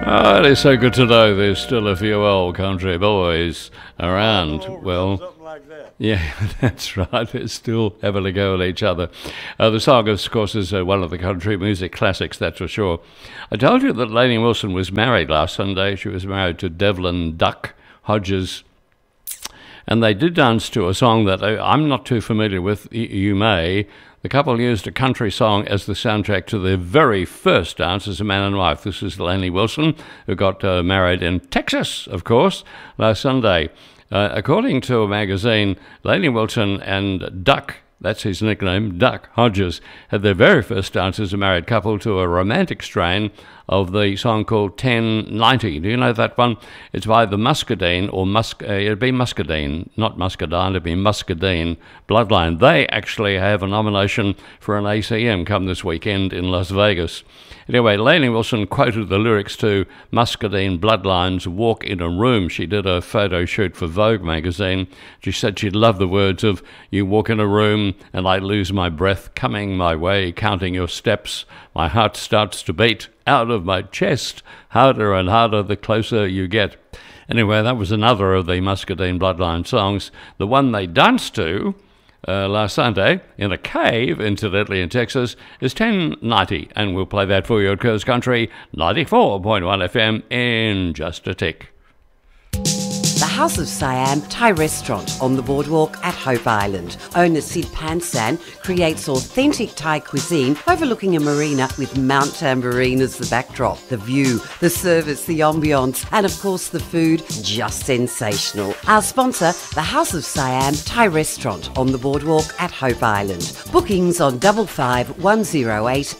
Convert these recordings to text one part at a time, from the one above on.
Oh, it is so good to know there's still a few old country boys around. Well, something like that. yeah, that's right. They're still having a go at each other. The song, of course, is one of the country music classics, that's for sure. I told you that Lainey Wilson was married last Sunday. She was married to Devlin Duck Hodges. And they did dance to a song that I'm not too familiar with. You may. The couple used a country song as the soundtrack to their very first dance as a man and wife. This is Lainey Wilson, who got married in Texas, of course, last Sunday. According to a magazine, Lainey Wilson and Duck, that's his nickname, Duck Hodges, had their very first dance as a married couple to a romantic strain of the song called 1090. Do you know that one? It's by the Muscadine, or it'd be Muscadine, not Muscadine, it'd be Muscadine Bloodline. They actually have a nomination for an ACM come this weekend in Las Vegas. Anyway, Lainey Wilson quoted the lyrics to Muscadine Bloodline's Walk in a Room. She did a photo shoot for Vogue magazine. She said she loved the words of, "You walk in a room and I lose my breath, coming my way, counting your steps. My heart starts to beat out of my chest, harder and harder the closer you get." Anyway, that was another of the Muscadine Bloodline songs. The one they danced to last Sunday in a cave, incidentally, in Texas, is 1090, and we'll play that for you at Coast Country 94.1 FM in just a tick. The House of Siam Thai restaurant on the boardwalk at Hope Island. Owner Sid Pansan creates authentic Thai cuisine overlooking a marina with Mount Tambourine as the backdrop. The view, the service, the ambience, and of course the food, just sensational. Our sponsor, the House of Siam Thai restaurant on the boardwalk at Hope Island. Bookings on 55108882.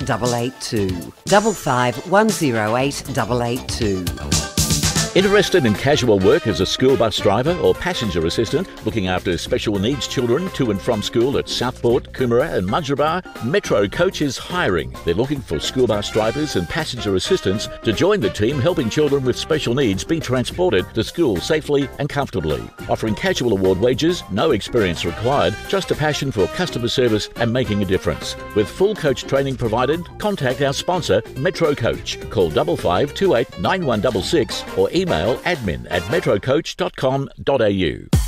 55108882. Interested in casual work as a school bus driver or passenger assistant, looking after special needs children to and from school at Southport, Coomera and Mudgeeraba? Metro Coach is hiring. They're looking for school bus drivers and passenger assistants to join the team helping children with special needs be transported to school safely and comfortably. Offering casual award wages, no experience required, just a passion for customer service and making a difference. With full coach training provided, contact our sponsor, Metro Coach. Call 5528 9166 or email admin@metrocoach.com.au.